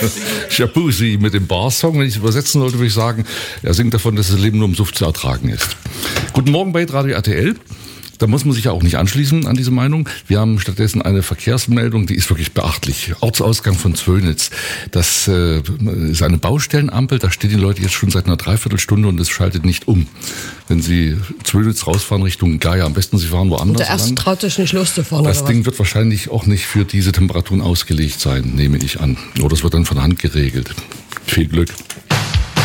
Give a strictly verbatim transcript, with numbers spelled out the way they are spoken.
Shabuzi mit dem Bar-Song. Wenn ich es übersetzen sollte, würde ich sagen, er singt davon, dass das Leben nur im Suff zu ertragen ist. Guten Morgen bei Radio R T L. Da muss man sich ja auch nicht anschließen an diese Meinung. Wir haben stattdessen eine Verkehrsmeldung, die ist wirklich beachtlich. Ortsausgang von Zwönitz. Das äh, ist eine Baustellenampel, da stehen die Leute jetzt schon seit einer Dreiviertelstunde und es schaltet nicht um. Wenn Sie Zwönitz rausfahren Richtung Geier, am besten Sie fahren woanders und der erste traut sich nicht loszufahren. Das Ding wird wahrscheinlich auch nicht für diese Temperaturen ausgelegt sein, nehme ich an. Oder es wird dann von Hand geregelt. Viel Glück.